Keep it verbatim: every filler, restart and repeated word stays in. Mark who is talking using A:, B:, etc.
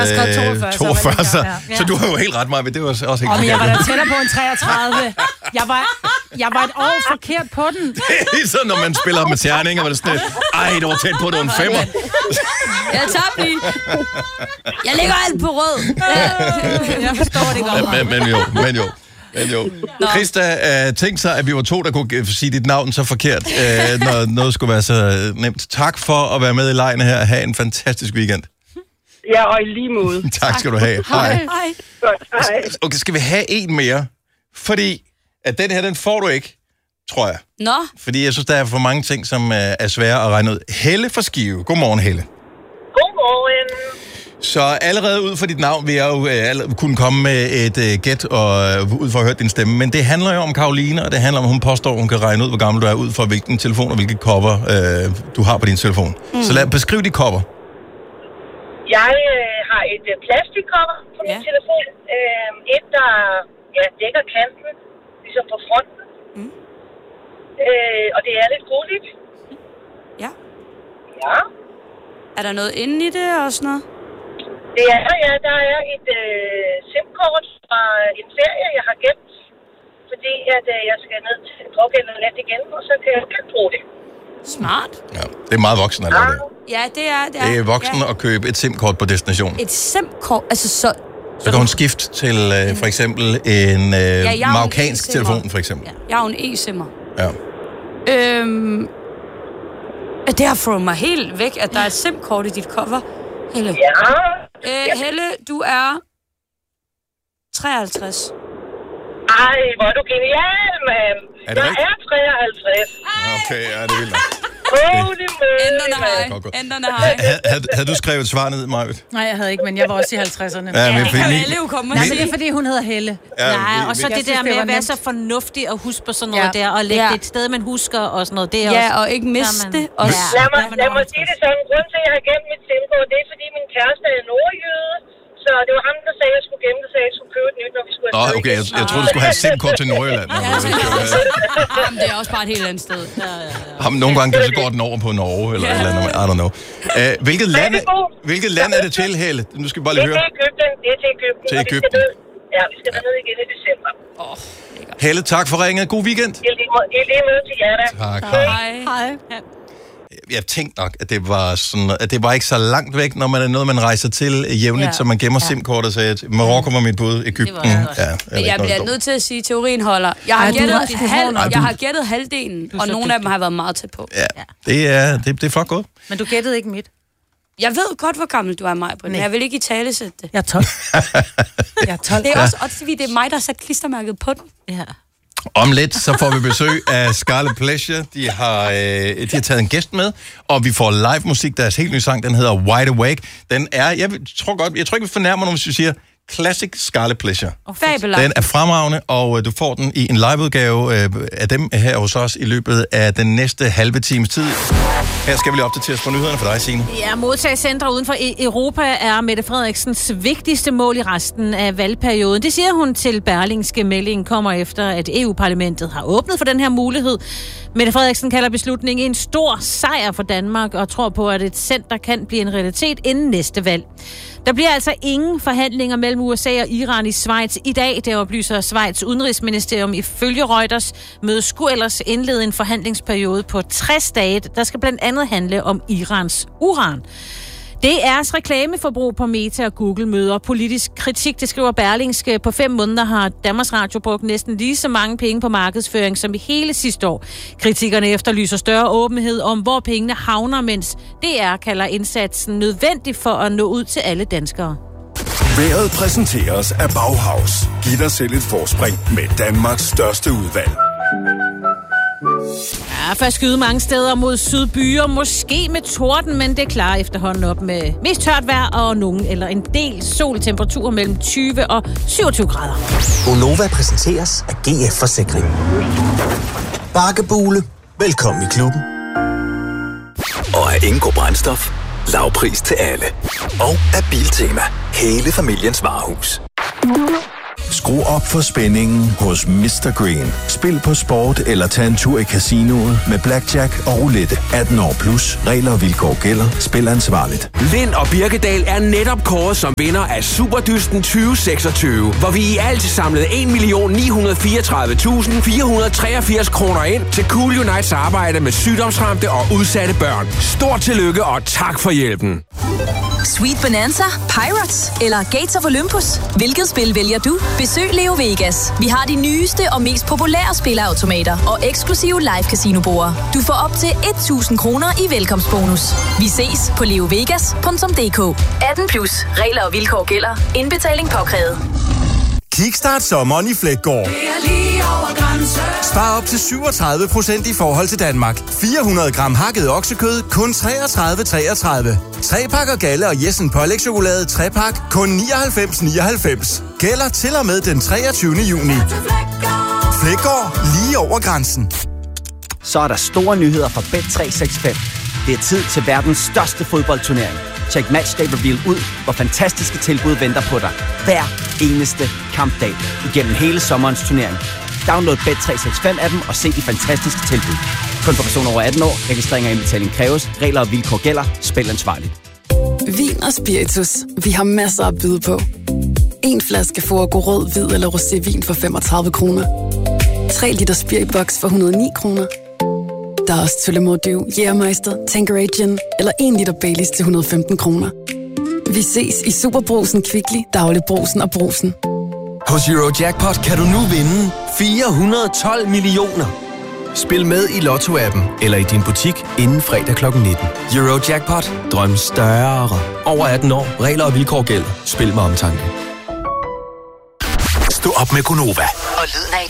A: Jeg har skrevet toogfyrre,
B: toogfyrre, så,
A: ja, ja.
B: så du har jo helt ret, Maja, men det var også helt
A: forkert.
B: forkert.
A: Jeg var da tættere på en treogtredive. Jeg var, jeg var et år forkert på den.
B: Det er ligesom, når man spiller med terninger, hvor det er sådan et, ej, det var tæt på, det var en femmer.
C: Jeg tager lige. Jeg lægger alt på rød.
A: Jeg forstår det godt.
B: Men, men jo, men jo. Men jo. Christa, uh, tænk sig, at vi var to, der kunne sige dit navn så forkert, uh, når noget skulle være så nemt. Tak for at være med i lejene her. Ha' en fantastisk weekend.
D: Ja, og i lige måde.
B: Tak skal du have.
A: Hej.
D: Hej. Godt, hej.
B: Okay, skal vi have en mere? Fordi at den her, den får du ikke, tror jeg.
C: Nå.
B: Fordi jeg synes, der er for mange ting, som uh, er svære at regne ud. Helle fra Skive. Godmorgen, Helle.
D: Godmorgen.
B: Så allerede ud fra dit navn vil jeg jo uh, kunne komme med et uh, gæt og uh, ud for at høre din stemme. Men det handler jo om Karoline, og det handler om, at hun påstår, at hun kan regne ud, hvor gammel du er, ud fra hvilken telefon og hvilke kopper uh, du har på din telefon. Mm. Så lad beskrive de kopper.
D: Jeg øh, har et øh, plastikkopper på min
C: Ja.
D: telefon. Øh, et, der ja, dækker kanten, ligesom på fronten.
C: Mm.
D: Øh, og det er lidt gulligt.
C: Ja.
D: Ja.
C: Er der noget inde i det og sådan noget?
D: Det er der, ja. Der er et øh, SIM-kort fra en ferie, jeg har gemt. Fordi at øh, jeg skal ned til pågældende land igen, og så kan jeg ikke bruge det.
C: Smart.
B: Ja, det er meget voksen at lave det.
C: Ja, det er det. Er,
B: Det er voksen
C: ja.
B: at købe et SIM-kort på destination.
C: Et SIM-kort, altså så...
B: Så kan hun skifte til uh, for eksempel en uh,
C: jeg er
B: marokkansk
C: en
B: telefon, for eksempel.
C: Ja, jeg er jo en e-simmer.
B: Ja.
C: Øhm, det har fået mig helt væk, at der er et SIM-kort i dit cover. Helle.
D: Ja.
C: Øh, Helle, du er treoghalvtreds.
D: Ej, hvor er du genial, mand.
B: Er det
D: jeg
B: rigtigt?
D: er treoghalvtreds.
B: Okay, ja, det er vildt.
D: Holy moly,
C: Enderne hej.
B: Godt, godt.
C: Enderne hej.
B: Havde, havde, havde du skrevet et svar ned, Majved?
A: Nej, jeg havde ikke, men jeg var også i halvtredserne.
B: Ja, men
C: Det kan
B: fordi-
C: jo alle jo komme
A: Nej,
C: og
A: men det
C: sige.
A: er, fordi hun hedder Helle.
B: Ja,
E: Nej,
B: vi-
E: og så
B: vi-
E: det
A: synes,
E: der
A: det
E: med
A: var
E: at være
A: nemt.
E: så fornuftig og huske på sådan noget
A: Ja.
E: der, og lægge
C: Ja.
E: det et sted, man husker og sådan noget. Det er
C: Ja,
E: også...
C: og ikke miste
E: Så er
C: det.
E: man-
C: Og
E: Ja.
D: Lad mig,
E: Ja,
D: lad mig
E: men
D: sige det sådan. Grunden til, at jeg har gemt mit SIM-kort, det er, fordi min kæreste er nordjyde. Så det var ham, der sagde, at jeg skulle gemme det, så jeg ikke skulle købe et nyt, når vi skulle
B: Nå,
D: afsted
B: okay, jeg,
D: igen.
B: jeg troede, du skulle have et SIM-kort til Nordjylland.
C: Jamen, det er også bare et helt andet sted. Ja, ja, ja.
B: Ham, nogle gange kan så går den over på Norge, eller et eller andet, I don't know. Uh, hvilket, land,
D: det er god.
B: hvilket land er det til, Helle? Nu skal vi bare
D: Det
B: lige
D: er
B: høre.
D: til Egypten. Det er til Egypten.
B: Til
D: og vi skal
B: Egypten.
D: ned- Ja, vi skal ned igen i december.
B: Helle, tak for ringet. God weekend.
D: I lige måde, i lige måde til jer da.
B: Tak.
C: Hej.
A: Hej.
B: Jeg tænkte nok, at det var sådan, at det var ikke så langt væk, når man er noget, man rejser til jævnligt,
A: Ja.
B: så man gemmer ja. SIM-kortet, så jeg, Marokko var mit bud, Egypten.
E: Det var jeg også.
B: Ja,
C: Men jeg bliver nødt til at sige, at teorien holder. Jeg har,
A: Ej, du
C: gættet,
A: har- du har
C: halv,
A: nok.
C: jeg har gættet halvdelen, og
A: så
C: nogle af dem har været meget tæt på.
B: Ja, det er, det, det er flot gået.
A: Men du gættede ikke mit.
C: Jeg ved godt, hvor gammel du er, Maja, men
A: Nej.
C: jeg vil ikke i tale sætte det.
A: Jeg er tolv. Jeg er tolv.
C: Det er også, også fordi det er mig, der har sat klistermærket på den.
E: Ja.
B: Om lidt, så får vi besøg af Scarlet Pleasure. De har, øh, de har taget en gæst med, og vi får live musik. Deres helt nye sang, den hedder Wide Awake. Den er, jeg tror godt, jeg tror ikke, vi fornærmer nogen, hvis vi siger Classic Scarlet Pleasure.
C: Fabelagt.
B: Den er fremragende, og øh, du får den i en liveudgave øh, af dem her hos os i løbet af den næste halve times tid. Her skal vi lige opdatere os på nyhederne for dig, Signe.
E: Ja, modtagscentre uden for e- Europa er Mette Frederiksens vigtigste mål i resten af valgperioden. Det siger hun til Berlingske. Meldingen kommer efter, at E U-parlamentet har åbnet for den her mulighed. Mette Frederiksen kalder beslutningen en stor sejr for Danmark og tror på, at et center kan blive en realitet inden næste valg. Der bliver altså ingen forhandlinger mellem U S A og Iran i Schweiz i dag. Det oplyser Schweiz udenrigsministerium ifølge Reuters. Mødet skulle ellers indlede en forhandlingsperiode på tres dage, der skal blandt andet handle om Irans uran. D R's reklameforbrug på Meta og Google møder politisk kritik. Det skriver Berlingske. På fem måneder har Danmarks Radio brugt næsten lige så mange penge på markedsføring som i hele sidste år. Kritikerne efterlyser større åbenhed om, hvor pengene havner, mens D R kalder indsatsen nødvendig for at nå ud til alle danskere.
F: Vejret præsenteres af Bauhaus. Giv dig selv et forspring med Danmarks største udvalg.
E: Ja, først skyde mange steder mod sydbyer, måske med torden, men det klarer efterhånden op med mest tørt vejr og nogen eller en del sol, temperaturer mellem tyve og syvogtyve grader.
G: Gonova præsenteres af G F Forsikring. Bakkebule. Velkommen i klubben.
H: Og af Ingo Brændstof. Lavpris til alle. Og af Biltema. Hele familiens varehus.
F: Skru op for spændingen hos mister Green. Spil på sport eller tag en tur i casinoet med blackjack og roulette. atten år plus. Regler og vilkår gælder. Spil ansvarligt.
I: Lind og Birkedal er netop kåret som vinder af Superdysten tyve seksogtyve, hvor vi i alt samlede en million ni hundrede fireogtredive tusind fire hundrede treogfirs kroner ind til Cool Unites arbejde med sygdomsramte og udsatte børn. Stort tillykke og tak for hjælpen.
J: Sweet Bonanza, Pirates eller Gates of Olympus? Hvilket spil vælger du? Besøg Leo Vegas. Vi har de nyeste og mest populære spilleautomater og eksklusive live casino-borde. Du får op til tusind kroner i velkomstbonus. Vi ses på leovegas punktum d k. atten plus. Regler og vilkår gælder. Indbetaling påkrævet.
K: Kickstart sommeren i Fleggaard. Spar op til syvogtredive procent i forhold til Danmark. fire hundrede gram hakket oksekød, kun treogtredive treogtredive. tre pakker Galle og Jessen pålægtschokolade tre pak, kun nioghalvfems nioghalvfems. Gælder til og med den treogtyvende juni. Fleggaard, lige over grænsen.
L: Så er der store nyheder fra Bet tre seks fem. Det er tid til verdens største fodboldturnering. Check Matchday Reveal ud, hvor fantastiske tilbud venter på dig. Hver eneste kampdag igennem hele sommerens turnering. Download Bet tre seks fem appen og se de fantastiske tilbud. Kun for personer over atten år. Registrering og indbetaling kræves. Regler og vilkår gælder. Spil ansvarligt.
M: Vin og spiritus. Vi har masser at byde på. En flaske Forgo rød, hvid eller rosévin for femogtredive kroner. tre liter spiriboks for et hundrede og ni kroner. Der er også Tullemore, Jægermeister, Tanqueray Gin eller en liter Baileys til et hundrede og femten kroner. Vi ses i Superbrusen, Kvickly, Dagligbrusen og Brusen.
N: Hos Eurojackpot kan du nu vinde fire hundrede og tolv millioner. Spil med i Lotto-appen eller i din butik inden fredag klokken nitten. Eurojackpot. Drøm større. Over atten år. Regler og vilkår gælder. Spil med omtanke.
H: Stå op med Gunova.
O: Og lyden af